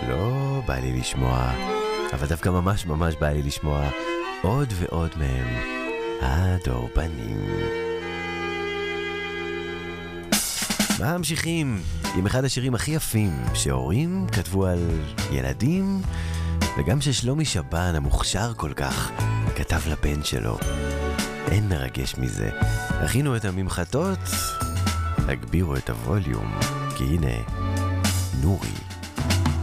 לא בא לי לשמוע, אבל דווקא ממש ממש בא לי לשמוע עוד ועוד מהם. הדורבנים. ממשיכים עם אחד השירים הכי יפים שהורים כתבו על ילדים, וגם ששלומי שבן המוכשר כל כך כתב לבן שלו. אין מרגש מזה. הכינו את הממחטות, הגבירו את הווליום, כי הנה נורי